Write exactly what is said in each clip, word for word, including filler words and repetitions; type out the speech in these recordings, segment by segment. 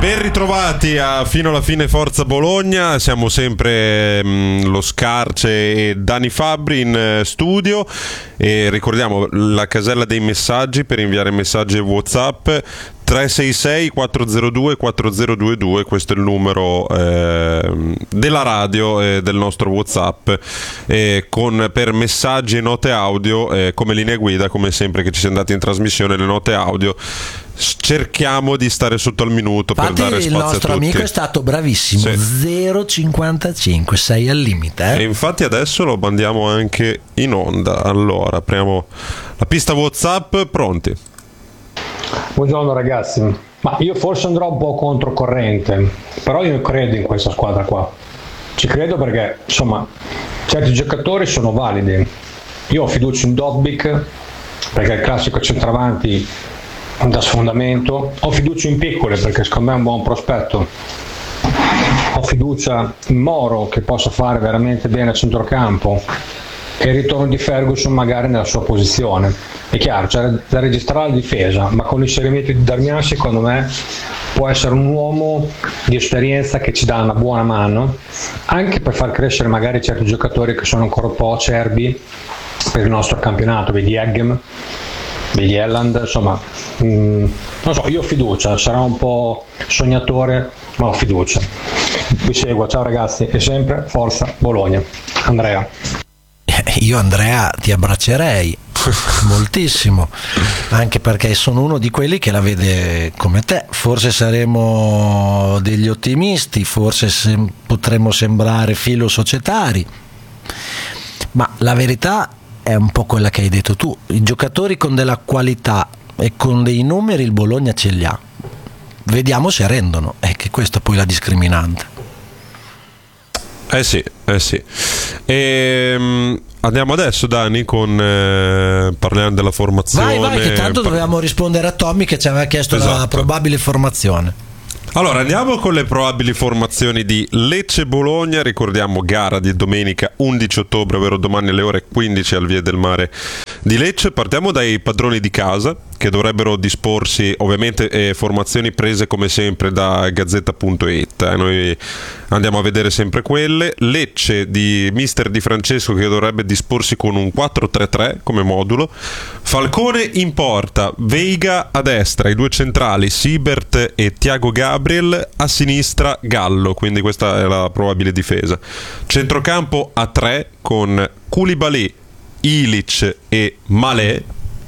Ben ritrovati a Fino alla fine Forza Bologna, siamo sempre mh, lo Scarce e Dani Fabbri in uh, studio e ricordiamo la casella dei messaggi per inviare messaggi WhatsApp tre sei sei quattro zero due quattro zero due due, questo è il numero eh, della radio e eh, del nostro WhatsApp, eh, con per messaggi e note audio eh, come linea guida, come sempre che ci siamo andati in trasmissione, le note audio cerchiamo di stare sotto al minuto. Infatti per dare spazio a tutti. Il nostro amico è stato bravissimo, sì. zero virgola cinquantacinque, sei al limite eh? E infatti adesso lo mandiamo anche in onda. Allora apriamo la pista WhatsApp, pronti? Buongiorno ragazzi, ma io forse andrò un po' controcorrente, però io credo in questa squadra qua, ci credo perché insomma certi giocatori sono validi. Io ho fiducia in Dobbik perché è il classico centravanti da sfondamento, ho fiducia in Piccole perché secondo me è un buon prospetto, ho fiducia in Moro che possa fare veramente bene a centrocampo e il ritorno di Ferguson magari nella sua posizione. È chiaro, c'è da registrare la difesa, ma con l'inserimento di Darmian secondo me può essere un uomo di esperienza che ci dà una buona mano anche per far crescere magari certi giocatori che sono ancora un po' acerbi per il nostro campionato, vedi Eggem, vedi Elland, insomma mh, non so, io ho fiducia, sarà un po' sognatore ma ho fiducia. Vi seguo, ciao ragazzi e sempre forza Bologna. Andrea. Io Andrea ti abbraccerei moltissimo, anche perché sono uno di quelli che la vede come te. Forse saremo degli ottimisti, forse se potremmo sembrare filo societari, ma la verità è un po' quella che hai detto tu. I giocatori con della qualità e con dei numeri il Bologna ce li ha, vediamo se rendono, è che questa è poi la discriminante. Eh sì, eh sì. E, andiamo adesso Dani con eh, parliamo della formazione. Vai, vai, che tanto dovevamo rispondere a Tommy che ci aveva chiesto esatto. la probabile formazione. Allora andiamo con le probabili formazioni di Lecce-Bologna. Ricordiamo gara di domenica undici ottobre, ovvero domani alle ore quindici al Via del Mare di Lecce. Partiamo dai padroni di casa che dovrebbero disporsi, ovviamente eh, formazioni prese come sempre da Gazzetta punto it, eh. Noi andiamo a vedere sempre quelle. Lecce di mister Di Francesco che dovrebbe disporsi con un quattro tre tre come modulo. Falcone in porta, Veiga a destra, i due centrali Siebert e Thiago Gabriel, a sinistra Gallo, quindi questa è la probabile difesa. Centrocampo a tre con Koulibaly, Ilic e Malé.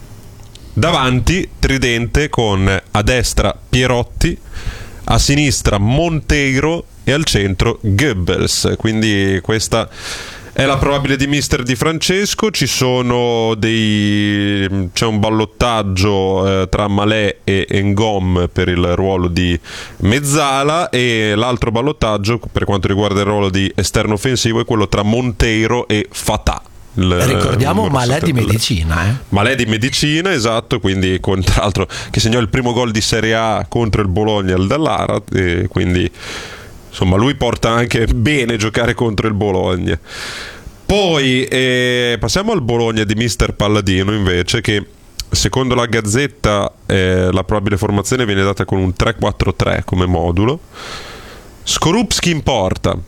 Davanti tridente con a destra Pierotti, a sinistra Monteiro e al centro Goebbels. Quindi questa è la probabile di mister Di Francesco. Ci sono dei c'è un ballottaggio eh, tra Malé e Ngom per il ruolo di mezzala, e l'altro ballottaggio per quanto riguarda il ruolo di esterno offensivo è quello tra Monteiro e Fatah. Il, ricordiamo Malé di medicina eh? Malé di medicina, esatto, quindi con, tra l'altro che segnò il primo gol di Serie A contro il Bologna al Dallara, e quindi insomma lui porta anche bene giocare contro il Bologna. Poi eh, passiamo al Bologna di mister Palladino invece, che secondo la Gazzetta eh, la probabile formazione viene data con un tre quattro tre come modulo. Skorupski in porta,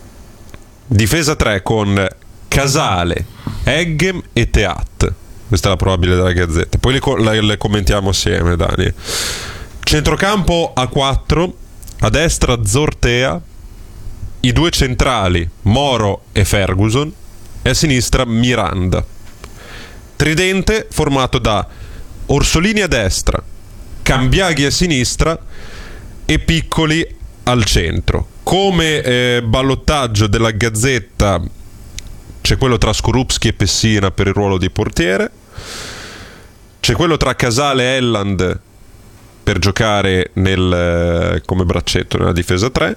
difesa tre con Casale, Eggem e Teat. Questa è la probabile della Gazzetta. Poi le, le, le commentiamo assieme, Dani. Centrocampo a quattro, a destra Zortea, i due centrali Moro e Ferguson e a sinistra Miranda. Tridente formato da Orsolini a destra, Cambiaghi a sinistra e Piccoli al centro. Come eh, ballottaggio della Gazzetta c'è quello tra Skorupski e Pessina per il ruolo di portiere, c'è quello tra Casale e Elland per giocare nel, come braccetto nella difesa tre,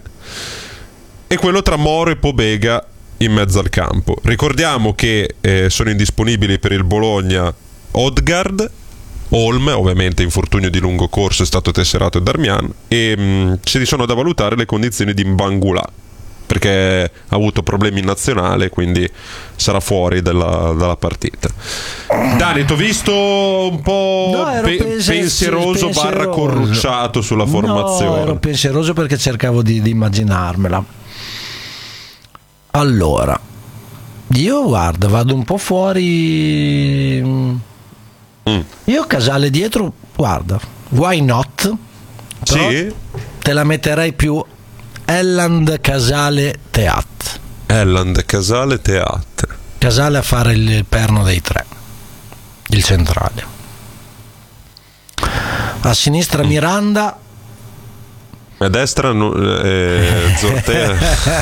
e quello tra Moro e Pobega in mezzo al campo. Ricordiamo che eh, sono indisponibili per il Bologna Odgaard, Olm, ovviamente infortunio di lungo corso, è stato tesserato Darmian, e mh, ci sono da valutare le condizioni di Mbangula perché ha avuto problemi in nazionale, quindi sarà fuori dalla, dalla partita. Dani, ti ho visto un po' no, pe- pense- pensieroso, pensieroso barra corrucciato sulla formazione. No, ero pensieroso perché cercavo di, di immaginarmela. Allora, io guarda, vado un po' fuori. Mm. Io Casale dietro, guarda, why not? Però Sì? te la metterei più Elland, Casale, Teat. Elland, Casale, Teat. Casale a fare il perno dei tre, il centrale. A sinistra Miranda. A destra no, eh, Zortea.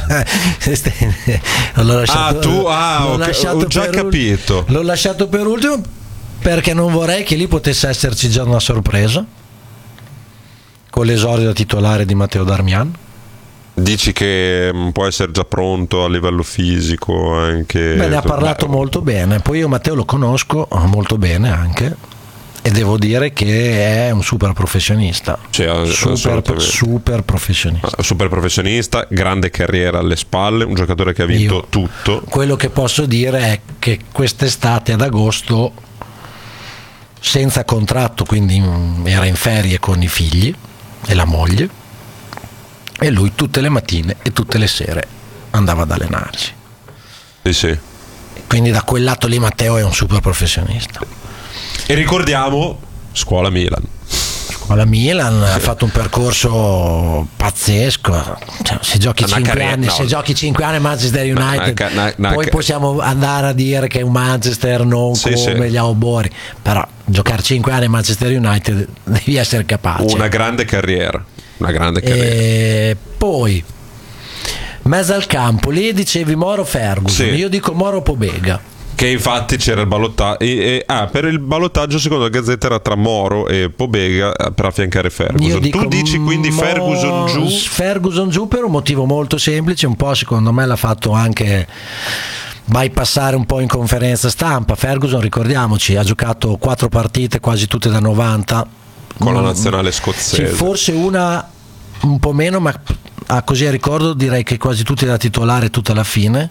l'ho lasciato, Ah, tu? Ah, l'ho ok, lasciato ho già per capito. ul- L'ho lasciato per ultimo perché non vorrei che lì potesse esserci già una sorpresa con l'esordio da titolare di Matteo Darmian. Dici che mm, può essere già pronto a livello fisico anche. Beh, ne ha parlato Beh, molto bene. Poi io Matteo lo conosco molto bene anche, e devo dire che è un super professionista. Sì, super, assolutamente. super professionista. Ah, super professionista, grande carriera alle spalle, un giocatore che ha vinto Io- tutto. Quello che posso dire è che quest'estate ad agosto, senza contratto, quindi mm, era in ferie con i figli e la moglie, e lui tutte le mattine e tutte le sere andava ad allenarsi. Sì, sì. Quindi da quel lato lì Matteo è un super professionista. E ricordiamo Scuola Milan. La Milan ha fatto un percorso pazzesco, cioè, se giochi Una cinque carriera- anni no. se giochi cinque anni a Manchester United, Una- una- una- poi una- possiamo andare a dire che è un Manchester non Sì, come sì. gli Aubori, però giocare cinque anni a Manchester United devi essere capace. Una grande carriera. Una grande carriera. E poi mezzo al campo, lì dicevi Moro Ferguson, Sì. io dico Moro Pobega. Che infatti c'era il ballottaggio. E, e- ah, per il ballottaggio, secondo la Gazzetta, era tra Moro e Pobega eh, per affiancare Io Ferguson. dico, Tu dici quindi Mo- Ferguson giù? Ferguson giù per un motivo molto semplice, un po' secondo me l'ha fatto anche bypassare un po' in conferenza stampa. Ferguson, ricordiamoci, ha giocato quattro partite, quasi tutte da novanta Con la Mm, nazionale sì, scozzese. forse una un po' meno, ma a così a ricordo direi che quasi tutti da titolare tutta la fine,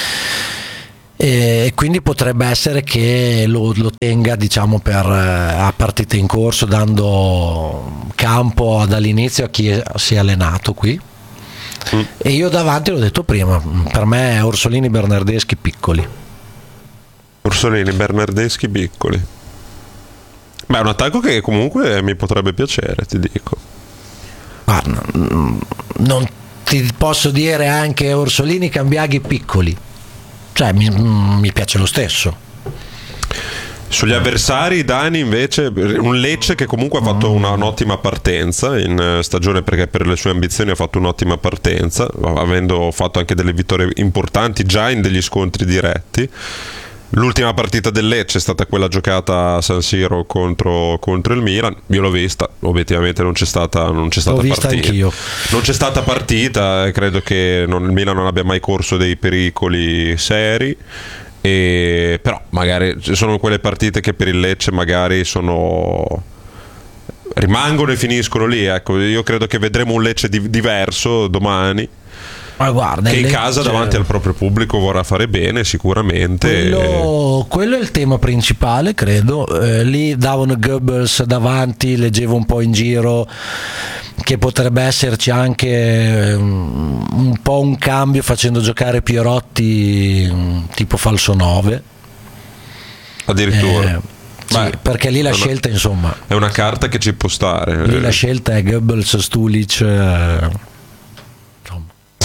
e quindi potrebbe essere che lo, lo tenga, diciamo, per eh, a partite in corso, dando campo dall'inizio a chi si è allenato qui. Mm. E io davanti, l'ho detto prima, per me è Orsolini, Bernardeschi piccoli. Orsolini, Bernardeschi, piccoli. Beh, è un attacco che comunque mi potrebbe piacere, ti dico. Guarda, mm, non ti posso dire anche Orsolini, Cambiaghi piccoli, cioè mi, mm, mi piace lo stesso. Sugli avversari, Dani, invece, un Lecce che comunque ha fatto una, un'ottima partenza in eh, stagione, perché per le sue ambizioni ha fatto un'ottima partenza, avendo fatto anche delle vittorie importanti già in degli scontri diretti. L'ultima partita del Lecce è stata quella giocata a San Siro contro, contro il Milan. Io l'ho vista, obiettivamente non c'è stata, non c'è stata L'ho vista partita. anch'io. Non c'è stata partita, e credo che non- il Milan non abbia mai corso dei pericoli seri. E, però magari ci sono quelle partite che per il Lecce magari sono rimangono e finiscono lì, ecco. Io credo che vedremo un Lecce di- diverso domani, Ma guarda, che il in casa Lecce- davanti al proprio pubblico vorrà fare bene sicuramente. Quello, quello è il tema principale, credo. Eh, lì davano Goebbels davanti, leggevo un po' in giro che potrebbe esserci anche um, un po' un cambio facendo giocare Pierotti um, tipo falso nove. Addirittura. Eh, sì, Beh, perché lì la è una- scelta, insomma, è una carta che ci può stare. lì Eh, la scelta è Goebbels, Stulic. eh, insomma.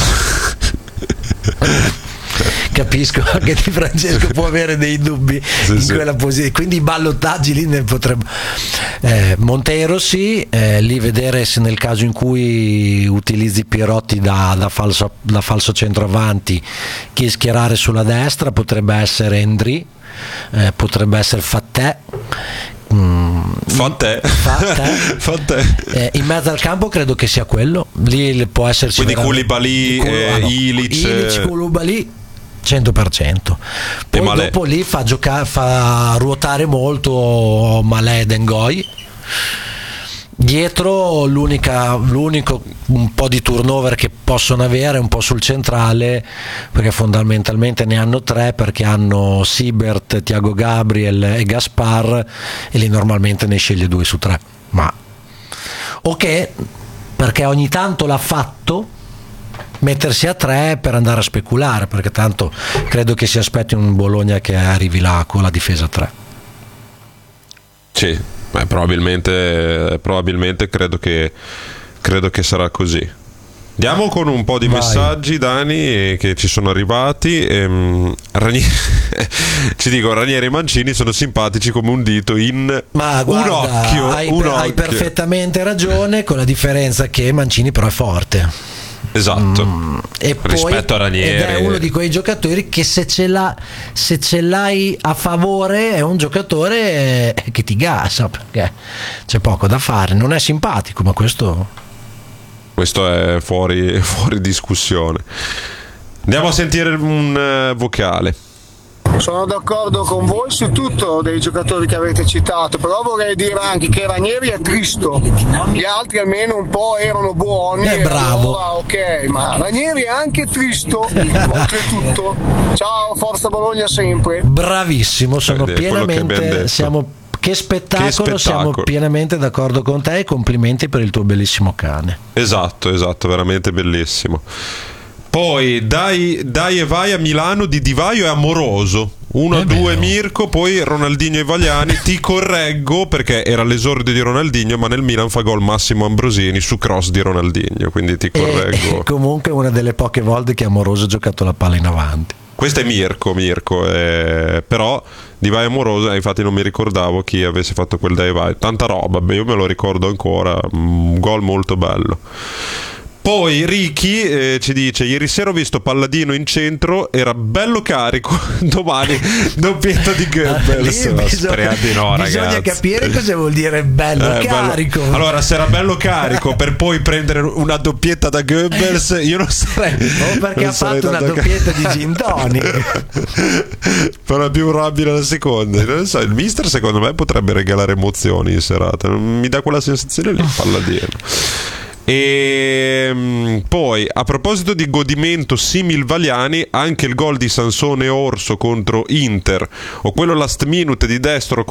Capisco che Di Francesco può avere dei dubbi in sì. quella posizione, quindi i ballottaggi lì ne potrebbe. eh, Montero sì, eh, lì vedere se nel caso in cui utilizzi Pierotti da, da, falso, da falso centroavanti, chi schierare sulla destra potrebbe essere Endry, eh, potrebbe essere Fattè. Mm, Fa te. Fa te. Fa te. eh, in mezzo al campo credo che sia quello lì, può esserci Quindi veramente- Koulibaly, Koulibaly, eh, ah, no. Ilic, Ilic, eh. Koulibaly cento per cento. Poi Malé. dopo lì fa giocare, fa ruotare molto Malé e Dengoy. Dietro l'unica, l'unico un po' di turnover che possono avere è un po' sul centrale, perché fondamentalmente ne hanno tre, perché hanno Siebert, Thiago Gabriel e Gaspar, e lì normalmente ne sceglie due su tre. Ma ok, perché ogni tanto l'ha fatto mettersi a tre per andare a speculare, perché tanto credo che si aspetti un Bologna che arrivi là con la difesa a tre. Sì, beh, probabilmente, probabilmente credo che, credo che sarà così. Andiamo con un po' di Vai. messaggi, Dani, che ci sono arrivati. Ehm, Ranieri, ci dico, Ranieri e Mancini sono simpatici come un dito in Ma guarda, un occhio. hai, un per- hai occhio. perfettamente ragione, con la differenza che Mancini però è forte. Esatto. Mm, e poi, rispetto a Ranieri. ed è uno di quei giocatori che se ce, l'ha, se ce l'hai a favore è un giocatore che ti gasa, perché c'è poco da fare. Non è simpatico, ma questo Questo è fuori, fuori discussione. Andiamo a sentire un eh, vocale. Sono d'accordo con voi su tutto dei giocatori che avete citato, però vorrei dire anche che Ranieri è tristo, gli altri almeno un po' erano buoni. È e bravo. allora, ok, ma Ranieri è anche tristo, oltretutto. Ciao, forza Bologna sempre. bravissimo, sono Ed è quello che abbiamo pienamente detto. siamo che spettacolo, Che spettacolo. siamo pienamente d'accordo con te, e complimenti per il tuo bellissimo cane. Esatto, esatto, veramente bellissimo. Poi dai, dai e vai a Milano di Di Vaio è amoroso. uno a È due vero. Mirko, poi Ronaldinho e Vagliani. Ti correggo perché era l'esordio di Ronaldinho, ma nel Milan fa gol Massimo Ambrosini su cross di Ronaldinho, quindi ti E, correggo. e comunque una delle poche volte che Amoroso ha giocato la palla in avanti. Questo è Mirko, Mirko, eh, però Di Vai amoroso, eh, infatti non mi ricordavo chi avesse fatto quel Dai Vai, tanta roba, beh, io me lo ricordo ancora, un gol molto bello. Poi Ricky eh, ci dice: ieri sera ho visto Palladino in centro, era bello carico. Domani doppietta di Goebbels. Lì Ma bisogna, speriamo di no, bisogna ragazzi. capire cosa vuol dire bello Eh, bello- carico. Allora, se era bello carico per poi prendere una doppietta da Goebbels, io non sarei. O perché non ha sarei fatto una tanto doppietta ca- di gin tonic. Però è più probabile la seconda. Non so, il mister secondo me potrebbe regalare emozioni in serata. Mi dà quella sensazione lì, Palladino. E mm, poi a proposito di godimento simil Vagliani, anche il gol di Sansone Orso contro Inter o quello last minute di Destro